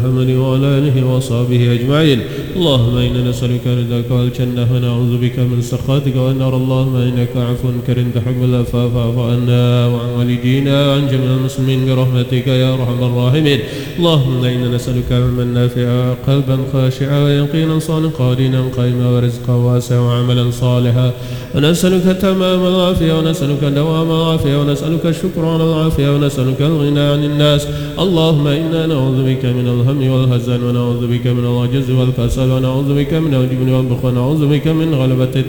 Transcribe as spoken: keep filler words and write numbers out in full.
محمد وعلى آله وصحبه أجمعين. اللهم إنا نسألك رضاك والجنة ونعوذ بك من سخطك والنار. اللهم إنك عفو كريم تحب العفو فاعف عنا وعن والدينا وعن جميع المسلمين برحمتك يا أرحم الراحمين. اللهم إنا نسألك علما نافعا قلبا خاشعا ويقينا صادقا دينا قيما ورزقا واسعا وعملا صالحا، ونسألك تمام العافية ونسألك دوام العافية ونسألك الشكر على العافية ونسألك الغنى عن الناس. اللهم إنا نعوذ بك من الهم والهزن ونعوذ بك من العجز والكسل ونعوذ بك من الجبن والبخل ونعوذ بك من غلبة